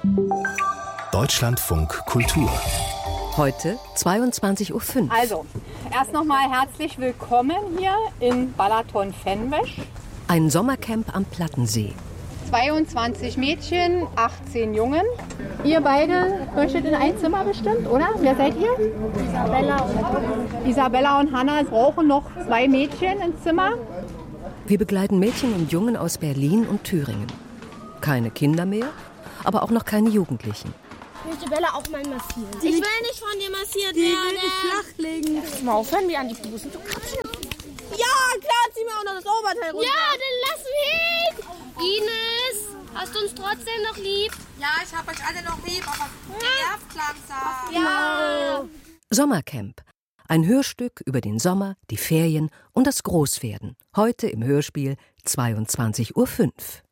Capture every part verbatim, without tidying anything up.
Deutschlandfunk Kultur. Heute zweiundzwanzig Uhr fünf. Also, erst nochmal herzlich willkommen hier in Balaton-Fenwesch. Ein Sommercamp am Plattensee. zweiundzwanzig Mädchen, achtzehn Jungen. Ihr beide möchtet in ein Zimmer bestimmt, oder? Wer seid ihr? Isabella und Hanna. Isabella und Hanna brauchen noch zwei Mädchen ins Zimmer. Wir begleiten Mädchen und Jungen aus Berlin und Thüringen. Keine Kinder mehr, aber auch noch keine Jugendlichen. Ich möchte Bella auch mal massieren. Ich will nicht von dir massiert Die werden. will flachlegen. Mal aufhören, wie an die Busen zu kratzen. Ja, klar, zieh mir auch noch das Oberteil runter. Ja, dann lass mich. Ines, hast du uns trotzdem noch lieb? Ja, ich hab euch alle noch lieb, aber nervt langsam. Ja. Sommercamp. Ein Hörstück über den Sommer, die Ferien und das Großwerden. Heute im Hörspiel zweiundzwanzig Uhr fünf.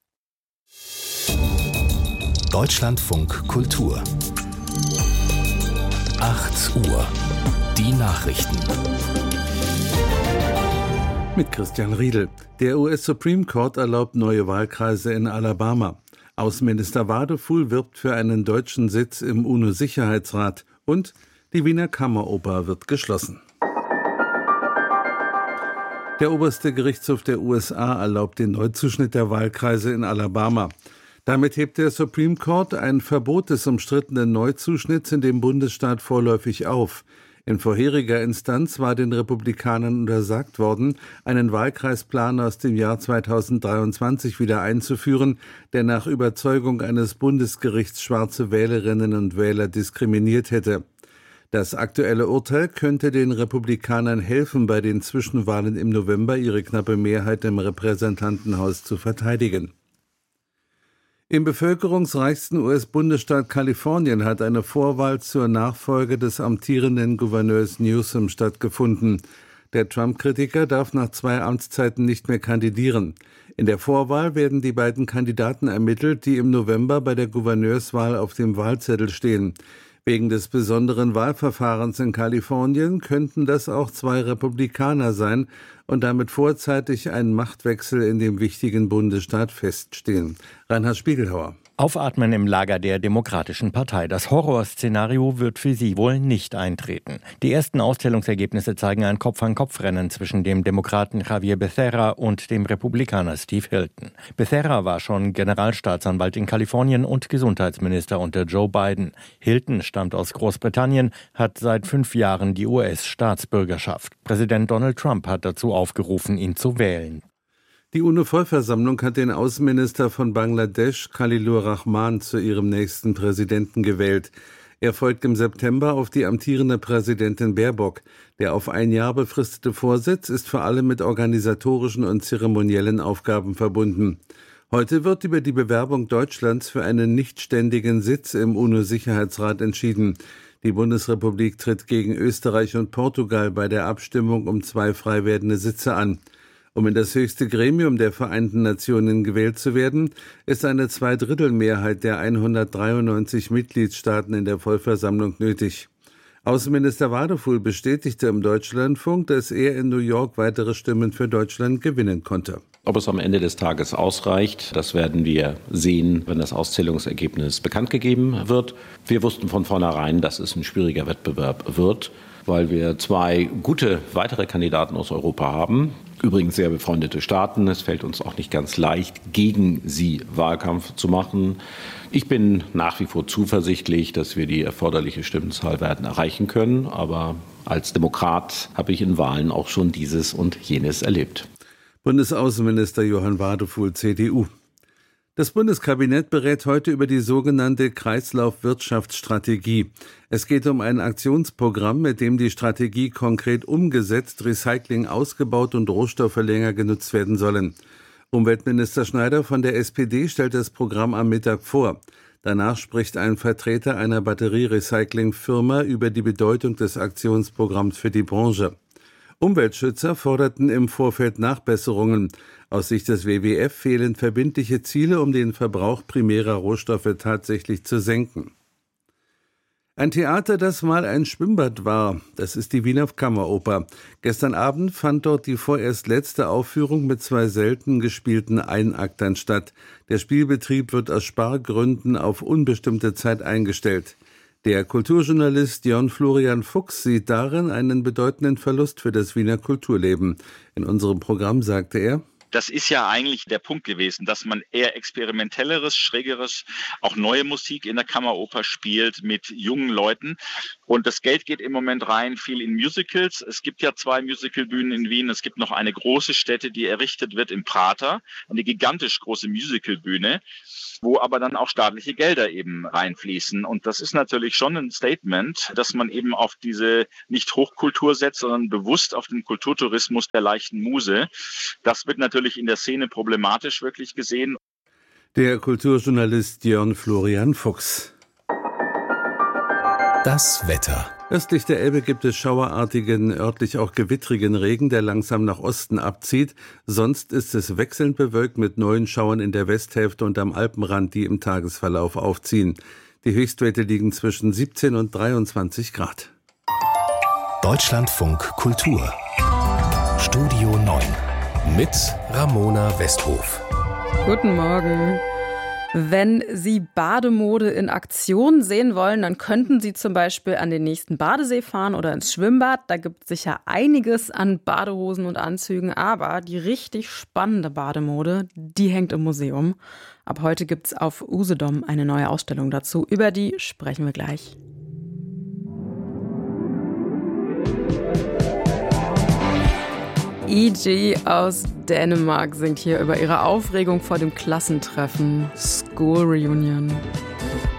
Deutschlandfunk Kultur. acht Uhr. Die Nachrichten. Mit Christian Riedel. Der U S Supreme Court erlaubt neue Wahlkreise in Alabama. Außenminister Wadefuhl wirbt für einen deutschen Sitz im UNO-Sicherheitsrat. Und die Wiener Kammeroper wird geschlossen. Der oberste Gerichtshof der U S A erlaubt den Neuzuschnitt der Wahlkreise in Alabama. Damit hebt der Supreme Court ein Verbot des umstrittenen Neuzuschnitts in dem Bundesstaat vorläufig auf. In vorheriger Instanz war den Republikanern untersagt worden, einen Wahlkreisplan aus dem Jahr zweitausenddreiundzwanzig wieder einzuführen, der nach Überzeugung eines Bundesgerichts schwarze Wählerinnen und Wähler diskriminiert hätte. Das aktuelle Urteil könnte den Republikanern helfen, bei den Zwischenwahlen im November ihre knappe Mehrheit im Repräsentantenhaus zu verteidigen. Im bevölkerungsreichsten U S-Bundesstaat Kalifornien hat eine Vorwahl zur Nachfolge des amtierenden Gouverneurs Newsom stattgefunden. Der Trump-Kritiker darf nach zwei Amtszeiten nicht mehr kandidieren. In der Vorwahl werden die beiden Kandidaten ermittelt, die im November bei der Gouverneurswahl auf dem Wahlzettel stehen. Wegen des besonderen Wahlverfahrens in Kalifornien könnten das auch zwei Republikaner sein und damit vorzeitig ein Machtwechsel in dem wichtigen Bundesstaat feststehen. Reinhard Spiegelhauer. Aufatmen im Lager der Demokratischen Partei. Das Horrorszenario wird für sie wohl nicht eintreten. Die ersten Auszählungsergebnisse zeigen ein Kopf-an-Kopf-Rennen zwischen dem Demokraten Javier Becerra und dem Republikaner Steve Hilton. Becerra war schon Generalstaatsanwalt in Kalifornien und Gesundheitsminister unter Joe Biden. Hilton stammt aus Großbritannien, hat seit fünf Jahren die U S-Staatsbürgerschaft. Präsident Donald Trump hat dazu aufgerufen, ihn zu wählen. Die UNO-Vollversammlung hat den Außenminister von Bangladesch, Khalilur Rahman, zu ihrem nächsten Präsidenten gewählt. Er folgt im September auf die amtierende Präsidentin Baerbock. Der auf ein Jahr befristete Vorsitz ist vor allem mit organisatorischen und zeremoniellen Aufgaben verbunden. Heute wird über die Bewerbung Deutschlands für einen nichtständigen Sitz im UNO-Sicherheitsrat entschieden. Die Bundesrepublik tritt gegen Österreich und Portugal bei der Abstimmung um zwei frei werdende Sitze an. Um in das höchste Gremium der Vereinten Nationen gewählt zu werden, ist eine Zweidrittelmehrheit der hundertdreiundneunzig Mitgliedstaaten in der Vollversammlung nötig. Außenminister Wadefuhl bestätigte im Deutschlandfunk, dass er in New York weitere Stimmen für Deutschland gewinnen konnte. Ob es am Ende des Tages ausreicht, das werden wir sehen, wenn das Auszählungsergebnis bekannt gegeben wird. Wir wussten von vornherein, dass es ein schwieriger Wettbewerb wird, weil wir zwei gute weitere Kandidaten aus Europa haben. Übrigens sehr befreundete Staaten. Es fällt uns auch nicht ganz leicht, gegen sie Wahlkampf zu machen. Ich bin nach wie vor zuversichtlich, dass wir die erforderliche Stimmenzahl werden erreichen können. Aber als Demokrat habe ich in Wahlen auch schon dieses und jenes erlebt. Bundesaußenminister Johann Wadefuhl, C D U. Das Bundeskabinett berät heute über die sogenannte Kreislaufwirtschaftsstrategie. Es geht um ein Aktionsprogramm, mit dem die Strategie konkret umgesetzt, Recycling ausgebaut und Rohstoffe länger genutzt werden sollen. Umweltminister Schneider von der S P D stellt das Programm am Mittag vor. Danach spricht ein Vertreter einer Batterierecyclingfirma über die Bedeutung des Aktionsprogramms für die Branche. Umweltschützer forderten im Vorfeld Nachbesserungen. Aus Sicht des W W F fehlen verbindliche Ziele, um den Verbrauch primärer Rohstoffe tatsächlich zu senken. Ein Theater, das mal ein Schwimmbad war, das ist die Wiener Kammeroper. Gestern Abend fand dort die vorerst letzte Aufführung mit zwei selten gespielten Einaktern statt. Der Spielbetrieb wird aus Spargründen auf unbestimmte Zeit eingestellt. Der Kulturjournalist Jörn Florian Fuchs sieht darin einen bedeutenden Verlust für das Wiener Kulturleben. In unserem Programm sagte er: Das ist ja eigentlich der Punkt gewesen, dass man eher experimentelleres, schrägeres, auch neue Musik in der Kammeroper spielt mit jungen Leuten. Und das Geld geht im Moment rein viel in Musicals. Es gibt ja zwei Musicalbühnen in Wien. Es gibt noch eine große Stätte, die errichtet wird im Prater, eine gigantisch große Musicalbühne, wo aber dann auch staatliche Gelder eben reinfließen. Und das ist natürlich schon ein Statement, dass man eben auf diese nicht Hochkultur setzt, sondern bewusst auf den Kulturtourismus der leichten Muse. Das wird natürlich in der Szene problematisch wirklich gesehen. Der Kulturjournalist Jörn Florian Fuchs. Das Wetter. Östlich der Elbe gibt es schauerartigen, örtlich auch gewittrigen Regen, der langsam nach Osten abzieht. Sonst ist es wechselnd bewölkt mit neuen Schauern in der Westhälfte und am Alpenrand, die im Tagesverlauf aufziehen. Die Höchstwerte liegen zwischen siebzehn und dreiundzwanzig Grad. Deutschlandfunk Kultur. Studio neun. Mit Ramona Westhof. Guten Morgen. Wenn Sie Bademode in Aktion sehen wollen, dann könnten Sie zum Beispiel an den nächsten Badesee fahren oder ins Schwimmbad. Da gibt es sicher einiges an Badehosen und Anzügen, aber die richtig spannende Bademode, die hängt im Museum. Ab heute gibt es auf Usedom eine neue Ausstellung dazu. Über die sprechen wir gleich. E G aus Dänemark singt hier über ihre Aufregung vor dem Klassentreffen. School Reunion.